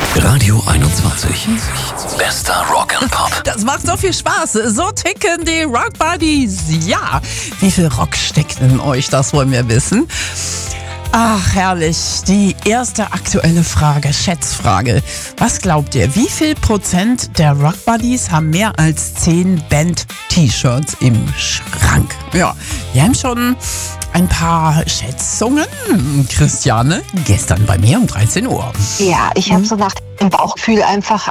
Radio 21. Bester Rock and Pop. Das macht so viel Spaß. So ticken die Rock Buddies. Ja, wie viel Rock steckt in euch? Das wollen wir wissen. Ach, herrlich. Die erste aktuelle Frage, Schätzfrage. Was glaubt ihr, wie viel Prozent der Rock Buddies haben mehr als 10 Band-T-Shirts im Schrank? Ja, wir haben schon ein paar Schätzungen. Christiane, gestern bei mir um 13 Uhr. Ja, ich habe so nach dem Bauchgefühl einfach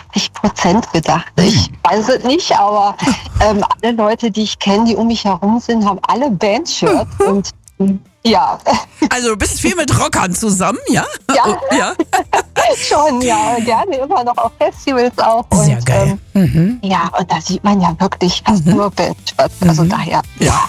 88% gedacht. Ich weiß es nicht, aber alle Leute, die ich kenne, die um mich herum sind, haben alle Bandshirts und ja. Also du bist viel mit Rockern zusammen, ja? Ja. Oh, ja. Schon, ja, gerne immer noch auf Festivals auch. Sehr und, geil. Ja, und da sieht man ja wirklich fast nur Bandshirts. Also daher, Ja.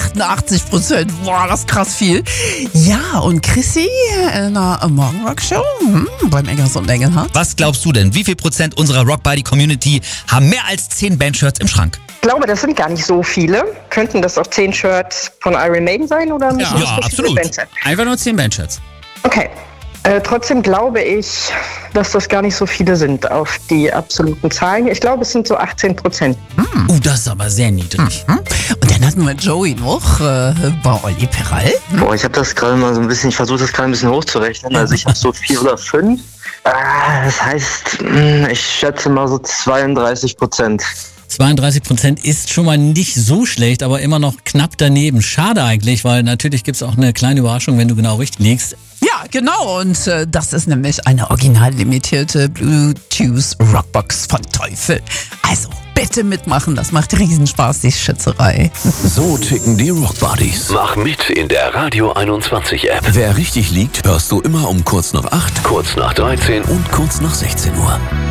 88%, boah, das ist krass viel. Ja, und Chrissy in der Morgenrock-Show beim Eggers und Engelhardt. Was glaubst du denn? Wie viel Prozent unserer Rockbuddy-Community haben mehr als 10 Bandshirts im Schrank? Ich glaube, das sind gar nicht so viele. Könnten das auch 10 Shirts von Iron Maiden sein oder müssen das Ja, verschiedene absolut. Bands sein? Einfach nur 10 Bandshirts. Okay. Trotzdem glaube ich, dass das gar nicht so viele sind auf die absoluten Zahlen. Ich glaube, es sind so 18%. Das ist aber sehr niedrig. Und dann hatten wir Joey noch bei Olli Peral. Boah, ich habe das gerade mal so ein bisschen, ich versuche das gerade ein bisschen hochzurechnen. Also ich habe so 4 oder 5. Das heißt, ich schätze mal so 32%. 32% ist schon mal nicht so schlecht, aber immer noch knapp daneben. Schade eigentlich, weil natürlich gibt's auch eine kleine Überraschung, wenn du genau richtig liegst. Ja, genau. Und das ist nämlich eine original limitierte Bluetooth Rockbox von Teufel. Also bitte mitmachen, das macht Riesenspaß, die Schätzerei. So ticken die Rock Buddies. Mach mit in der Radio 21 App. Wer richtig liegt, hörst du immer um kurz nach 8, kurz nach 13 und kurz nach 16 Uhr.